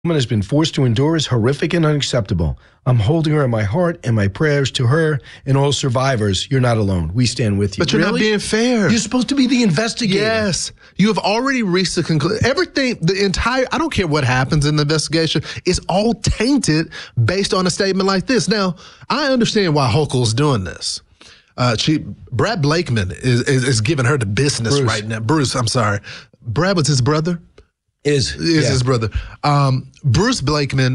Woman has been forced to endure is horrific and unacceptable. I'm holding her in my heart and my prayers to her and all survivors. You're not alone. We stand with you. But you're not being fair. You're supposed to be the investigator. Yes. You have already reached the conclusion. Everything, I don't care what happens in the investigation, it's all tainted based on a statement like this. Now, I understand why Hochul's doing this. Brad Blakeman is giving her the business right now. Bruce, I'm sorry. Brad was his brother? Is his brother. Bruce Blakeman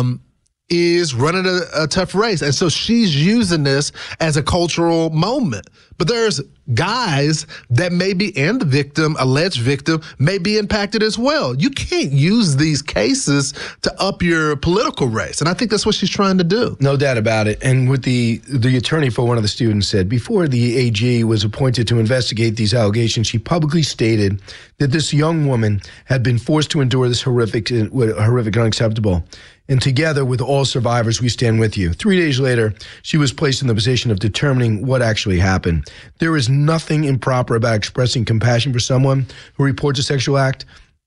is running a tough race. And so she's using this as a cultural moment. But there's guys that may be, and the victim, alleged victim, may be impacted as well. You can't use these cases to up your political race. And I think that's what she's trying to do. No doubt about it. And what the attorney for one of the students said, before the AG was appointed to investigate these allegations, she publicly stated that this young woman had been forced to endure this horrific and unacceptable. And together with all survivors, we stand with you. 3 days later, she was placed in the position of determining what actually happened. There is nothing improper about expressing compassion for someone who reports a sexual act,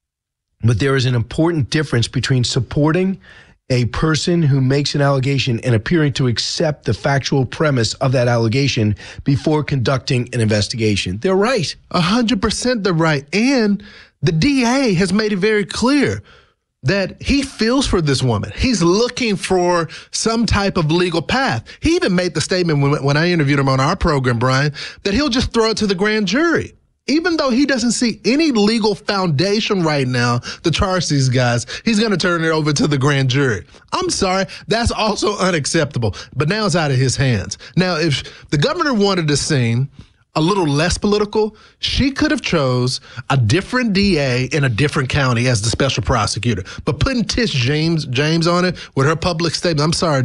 but there is an important difference between supporting a person who makes an allegation and appearing to accept the factual premise of that allegation before conducting an investigation. They're right. 100% they're right. And the DA has made it very clear that he feels for this woman. He's looking for some type of legal path. He even made the statement when I interviewed him on our program, Brian, that he'll just throw it to the grand jury. Even though he doesn't see any legal foundation right now to charge these guys, he's going to turn it over to the grand jury. I'm sorry, that's also unacceptable. But now it's out of his hands. Now, if the governor wanted to seem a little less political, she could have chose a different DA in a different county as the special prosecutor. But putting Tish James on it with her public statement, I'm sorry,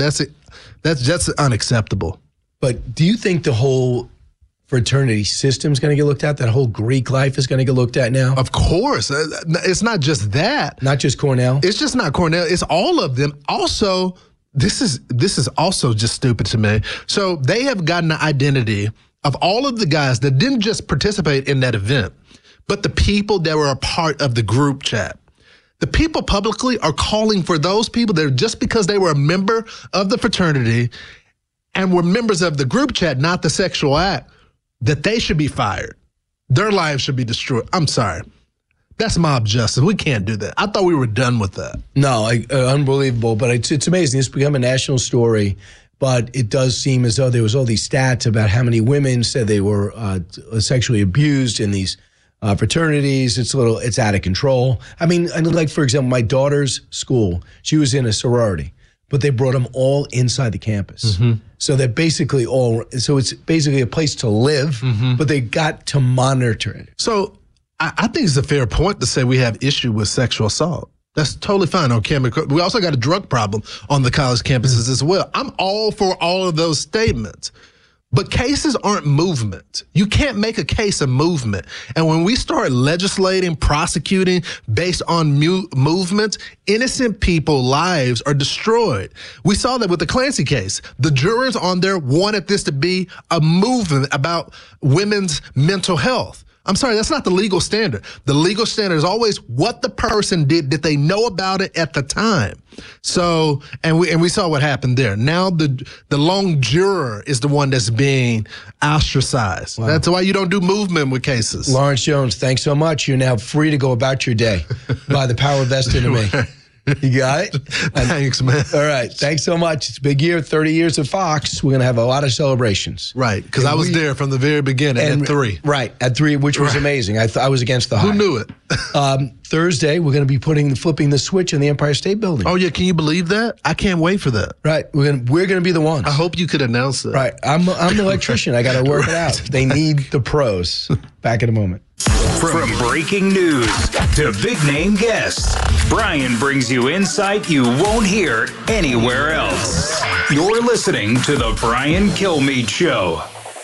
that's unacceptable. But do you think the whole fraternity system is going to get looked at? That whole Greek life is going to get looked at now? Of course. It's not just that. Not just Cornell? It's just not Cornell. It's all of them. Also, this is also just stupid to me. So they have gotten an identity of all of the guys that didn't just participate in that event, but the people that were a part of the group chat. The people publicly are calling for those people that just because they were a member of the fraternity and were members of the group chat, not the sexual act, that they should be fired. Their lives should be destroyed. I'm sorry. That's mob justice. We can't do that. I thought we were done with that. No, unbelievable. But it's amazing. It's become a national story. But it does seem as though there was all these stats about how many women said they were sexually abused in these fraternities. It's out of control. I mean, like, for example, my daughter's school, she was in a sorority, but they brought them all inside the campus. Mm-hmm. So they're basically so it's basically a place to live, mm-hmm. but they got to monitor it. So I think it's a fair point to say we have issue with sexual assault. That's totally fine on campus. We also got a drug problem on the college campuses as well. I'm all for all of those statements. But cases aren't movement. You can't make a case a movement. And when we start legislating, prosecuting based on movements, innocent people's lives are destroyed. We saw that with the Clancy case. The jurors on there wanted this to be a movement about women's mental health. I'm sorry, that's not the legal standard. The legal standard is always what the person did. Did they know about it at the time? So, and we saw what happened there. Now the lone juror is the one that's being ostracized. Wow. That's why you don't do movement with cases. Lawrence Jones, thanks so much. You're now free to go about your day by the power vested in me. You got it? Thanks, man. All right. Thanks so much. It's a big year, 30 years of Fox. We're going to have a lot of celebrations. Right, because I was there from the very beginning at 3. Right, at 3, which was amazing. I was against the hire. Who knew it? Thursday, we're going to be flipping the switch in the Empire State Building. Oh, yeah. Can you believe that? I can't wait for that. Right. We're going to be the ones. I hope you could announce that. Right. I'm the electrician. I got to work it out. They need the pros. Back in a moment. From breaking news to big name guests, Brian brings you insight you won't hear anywhere else. You're listening to The Brian Kilmeade Show.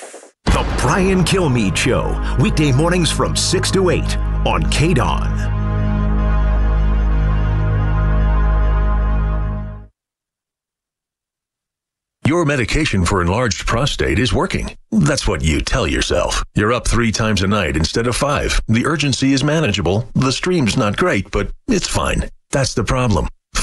The Brian Kilmeade Show, weekday mornings from 6 to 8 on KDON. Your medication for enlarged prostate is working. That's what you tell yourself. You're up 3 times a night instead of 5. The urgency is manageable. The stream's not great, but it's fine. That's the problem.